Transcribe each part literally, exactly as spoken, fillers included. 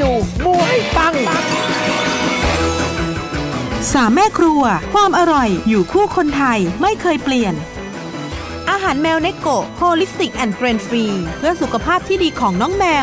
มูให้ปังสามแม่ครัวความอร่อยอยู่คู่คนไทยไม่เคยเปลี่ยนอาหารแมวเนโกะโฮลิสติกแอนด์เกรนฟรีเพื่อสุขภาพที่ดีของน้องแมว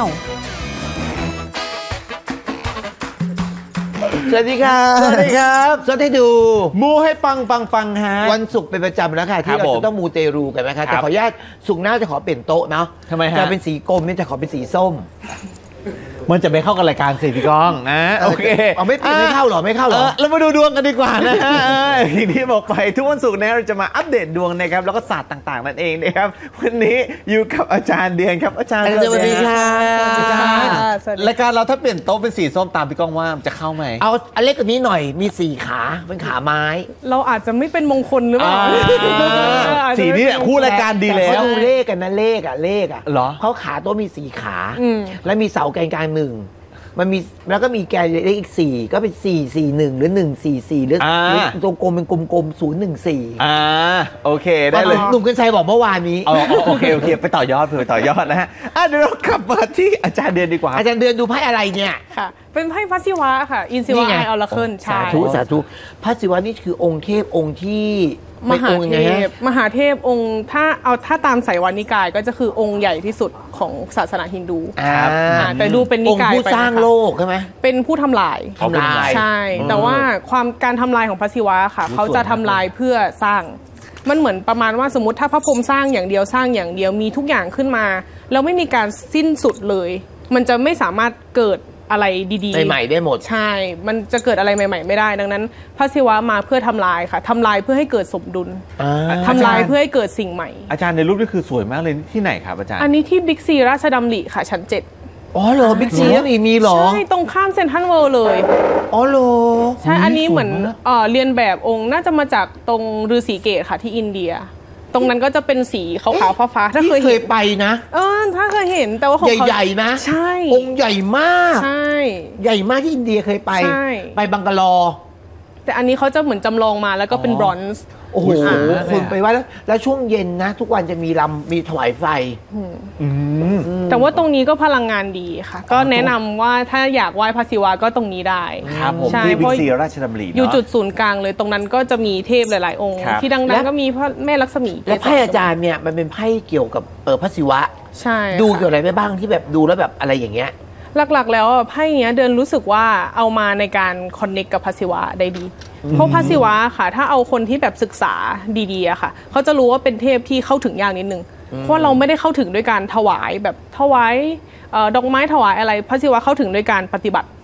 สวัสดีครับสวัสดีครับสวัสดีดูมูให้ปังปังปังฮะวันศุกร์เป็นประจำแล้วค่ะที่เราจะต้องมูเตรูกันนะคะแต่ขออนุญาตศุกร์หน้าจะขอเปลี่ยนโต๊ะเนาะทำไมฮะจะเป็นสีกรมนี่จะขอเป็นสีส้มมันจะไม่เข้ากับรายการสิพี่ก้องนะโอเคเอาไม่ไม่เข้าหรอไม่เข้าหรอเรามาดูดวงกันดีกว่านะฮะอย่างที่บอกไปทุกวันศุกร์นะเราจะมาอัปเดตดวงนะครับแล้วก็ศาสตร์ต่างๆนั่นเองนะครับวันนี้อยู่กับอาจารย์เดือนครับอาจารย์สวัสดีค่ะรายการเราถ้าเปลี่ยนโต๊ะเป็นสีส้มตามพี่ก้องว่าจะเข้าไหมเอาอันเล็กกว่านี้หน่อยมีสี่ขาเป็นขาไม้เราอาจจะไม่เป็นมงคลหรือเปล่าสีนี้คู่รายการดีแล้วเขาดูเลขกันนะเลขอ่ะเลขอ่ะเหรอเขาขาโต๊ะมีสี่ขาแล้วมีเสาแกนกลางหนึ่งมันมีแล้วก็มีแกนเลขอีกสี่ก็เป็นสี่สี่หนึ่งหรือหนึ่งสี่สี่หรือตัวกลมเป็นกลมๆศูนย์หนึ่งสี่อ่าโอเคได้เลยหนุ่มกัญชัยบอกเมื่อวานนี้อ๋อโอเคโอเคไปต่อยอดไปต่อยอดนะฮะอ่ะเดี๋ยวเรากลับมาที่อาจารย์เดือนดีกว่าอาจารย์เดือนดูไพ่อะไรเนี่ยค่ะเป็นไพ่พระศิวะค่ะอินศิวะไอออราเคิลสาธุสาธุพระศิวะนี่คือองค์เทพองค์ที่มหาเทพมหาเทพองค์ถ้าเอาถ้าตามไสยวรรณนิกายก็จะคือองค์ใหญ่ที่สุดของศาสนาฮินดูครับแต่ดูเป็นนิกายผู้สร้างโลกใช่ไหมเป็นผู้ทำลายทำลายใช่แต่ว่าความการทำลายของพระศิวะค่ะเขาจะทำลายเพื่อสร้างมันเหมือนประมาณว่าสมมติถ้าพระพรหมสร้างอย่างเดียวสร้างอย่างเดียวมีทุกอย่างขึ้นมาแล้วไม่มีการสิ้นสุดเลยมันจะไม่สามารถเกิดอะไรดีๆใหม่ๆได้หมดใช่มันจะเกิดอะไรใหม่ๆไม่ได้ดังนั้นพระศิวะมาเพื่อทำลายค่ะทำลายเพื่อให้เกิดสมดุลทำลายเพื่อให้เกิดสิ่งใหม่อาจารย์ในรูปนี่คือสวยมากเลยที่ไหนครับอาจารย์อันนี้ที่บิ๊กซีราชดำริค่ะชั้นเจ็ดอ๋อเหรอบิ๊กซีนี่มีหรอใช่ตรงข้ามเซ็นทรัลเวิลด์เลยอ๋อเหรอใช่อันนี้เหมือนเอ่อเรียนแบบองค์น่าจะมาจากตรงฤาษีเกตค่ะที่อินเดียตรงนั้นก็จะเป็นสีขาวๆฟ้าๆถ้าเคยเคยไปนะเออถ้าเคยเห็นแต่ว่าของเขาใหญ่ๆนะใช่องค์ใหญ่มากใช่ใหญ่มากที่อินเดียเคยไปไปบังกาลอแต่อันนี้เขาจะเหมือนจำลองมาแล้วก็เป็นบรอนซ์โอ้โหคนไปว่าแล้วแล้วช่วงเย็นนะทุกวันจะมีลำมีถวายไฟแต่ว่าตรงนี้ก็พลังงานดีค่ะก็แนะนำว่าถ้าอยากไหว้พระศิวะก็ตรงนี้ได้ครับผมที่บิ๊กซีราชดำริอยู่จุดศูนย์กลางเลยตรงนั้นก็จะมีเทพหลายๆองค์ที่ดังๆก็มีพระแม่ลักษมีและไพ่อาจารย์เนี่ยมันเป็นไพ่เกี่ยวกับเออพระศิวะใช่ดูเกี่ยวอะไรไปบ้างที่แบบดูแล้วแบบอะไรอย่างเงี้ยหลักๆแล้วไพ่เนี้ยเดินรู้สึกว่าเอามาในการคอนเนคกับพระศิวะได้ดีเพราะพระศิวะค่ะถ้าเอาคนที่แบบศึกษาดีๆอะค่ะเขาจะรู้ว่าเป็นเทพที่เข้าถึงยากนิดนึงเพราะเราไม่ได้เข้าถึงด้วยการถวายแบบถวายดอกไม้ถวายอะไรพระศิวะเข้าถึงด้วยการปฏิบัติ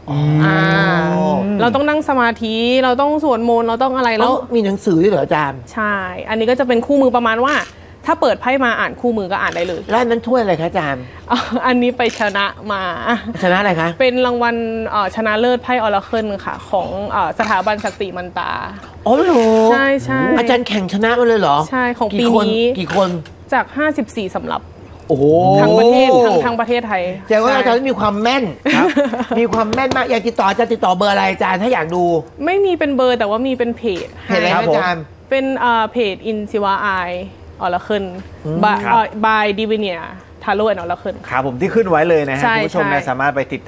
เราต้องนั่งสมาธิเราต้องสวดมนต์เราต้องอะไรแล้วมีหนังสือด้วยเหรออาจารย์ใช่อันนี้ก็จะเป็นคู่มือประมาณว่าถ้าเปิดไพ่มาอ่านคู่มือก็อ่านได้เลยแล้วนั้นถ้วยอะไรคะอาจารย์อันนี้ไปชนะมาชนะอะไรคะเป็นรางวัลชนะเลิศไพ่ออราเคิลค่ะของสถาบันศักติมันตาอ๋อเหรอใช่ใช่อาจารย์แข่งชนะมาเลยเหรอใช่ของปีนี้กี่คนจากห้าสิบสี่สำหรับโอ้โหทั้งประเทศทั้งทั้งประเทศไทยแต่ว่าอาจารย์มีความแม่นมีความแม่นมากอยากติดต่อจะติดต่อเบอร์อะไรอาจารย์ถ้าอยากดูไม่มีเป็นเบอร์แต่ว่ามีเป็นเพจเพจอะไรอาจารย์เป็นเพจอินศิวะไอออราเคิลบายดิวิเนียทาโร่แอนออราเคิลครับผมที่ขึ้นไว้เลยนะฮะคุณผู้ชมสามารถไปติด